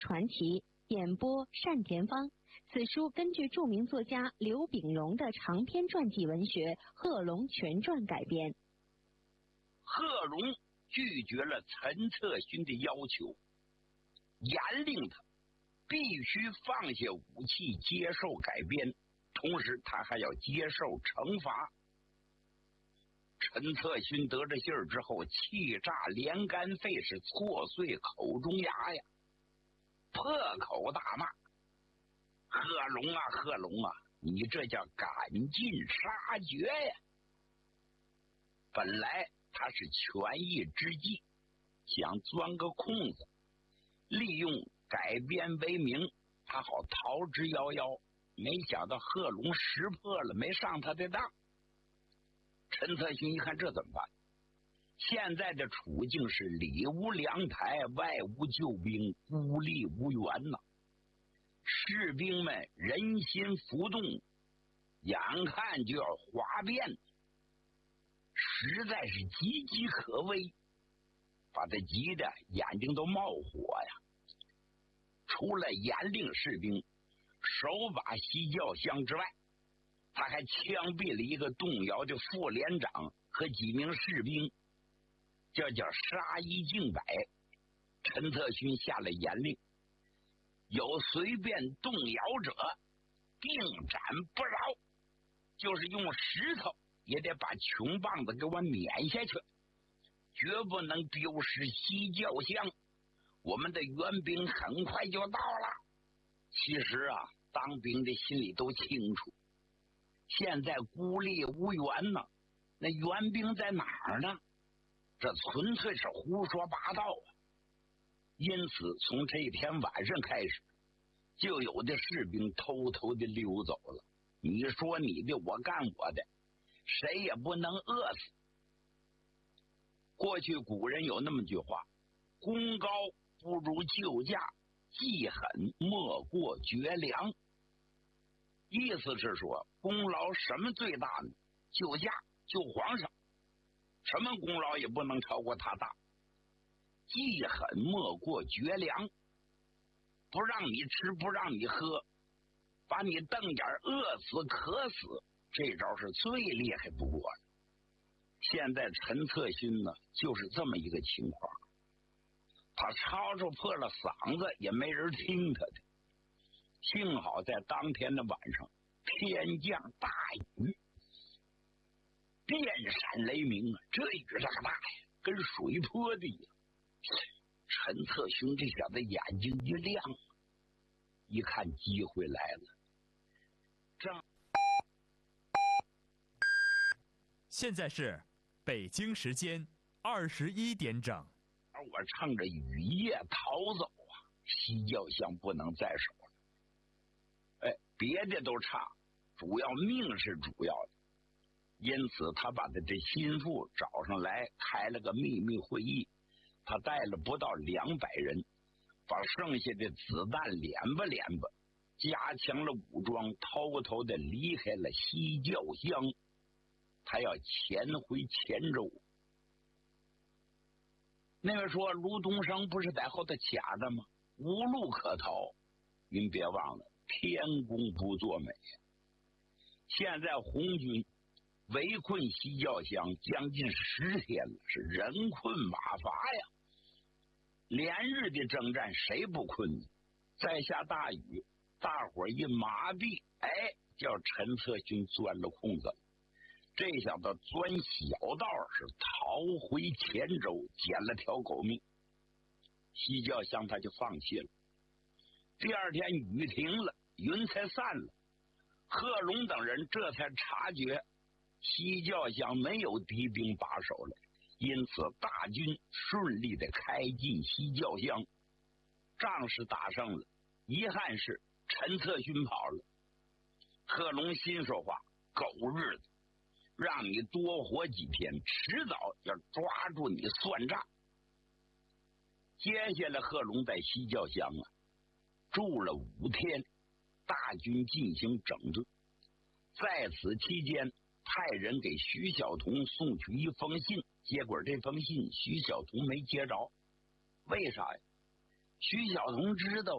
传奇，演播单田芳。此书根据著名作家刘秉荣的长篇传记文学《贺龙全传》改编。 贺龙拒绝了陈策勋的要求，严令他必须放下武器，接受改编，同时他还要接受惩罚。陈策勋得着信儿之后，气炸连肝肺，是挫碎口中牙呀，破口大骂：贺龙啊，贺龙啊，你这叫赶尽杀绝呀！本来他是权宜之计，想钻个空子，利用改编为名，他好逃之夭夭。没想到贺龙识破了，没上他的当。陈策勋一看这怎么办？现在的处境是里无粮台，外无救兵，孤立无援呐。士兵们人心浮动，眼看就要哗变，实在是岌岌可危，把他急得眼睛都冒火呀。除了严令士兵手把西教乡之外，他还枪毙了一个动摇的副连长和几名士兵，这叫杀一儆百。陈策勋下了严令，有随便动摇者定斩不饶，就是用石头也得把穷棒子给我碾下去，绝不能丢失西教乡。我们的援兵很快就到了。其实啊，当兵的心里都清楚，现在孤立无援呢，那援兵在哪儿呢？这纯粹是胡说八道啊！因此从这一天晚上开始，就有的士兵偷偷的溜走了。你说你的，我干我的，谁也不能饿死。过去古人有那么句话：功高不如救驾，记狠莫过绝粮。意思是说，功劳什么最大呢？救驾，救皇上，什么功劳也不能超过他大。记狠莫过绝粮，不让你吃，不让你喝，把你瞪眼饿死渴死，这招是最厉害不过的。现在陈策勋呢，就是这么一个情况，他吵吵破了嗓子，也没人听他的。幸好在当天的晚上，天降大雨，电闪雷鸣啊！这雨这个大呀，跟水泼的一样。陈策勋这小子眼睛一亮，一看机会来了。 现在是北京时间21点整。 而我趁着雨夜逃走啊，西教乡不能再守了。别的都差，主要命是主要的。因此他把他这心腹找上来，开了个秘密会议。他带了不到200人，把剩下的子弹敛吧敛吧，加强了武装，偷偷的离开了西教乡。他要潜回黔州。那个说卢东升不是在后头卡着吗？无路可逃。您别忘了，天公不作美。现在红军围困西教乡将近10天了，是人困马乏呀。连日的征战，谁不困呢？再下大雨，大伙一麻痹，叫陈策勋钻了空子了。这小子钻小道，是逃回黔州，捡了条狗命。西教乡他就放弃了。第二天雨停了，云才散了，贺龙等人这才察觉西教乡没有敌兵把守了，因此大军顺利的开进西教乡。仗是打胜了，遗憾是陈策勋跑了。贺龙心说话：狗日子，让你多活几天，迟早要抓住你算账。接下来贺龙在西教乡住了5天，大军进行整顿。在此期间，派人给徐晓彤送去一封信，结果这封信徐晓彤没接着。为啥呀？徐晓彤知道